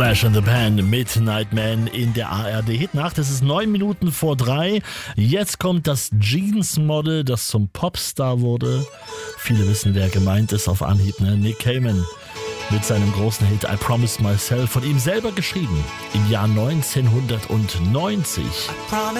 Flash and the Pan, Midnight Man in der ARD-Hitnacht. Es ist 9 Minuten vor 3. Jetzt kommt das Jeans-Model, das zum Popstar wurde. Viele wissen, wer gemeint ist auf Anhieb, ne? Nick Cayman mit seinem großen Hit I Promised Myself, von ihm selber geschrieben im Jahr 1990.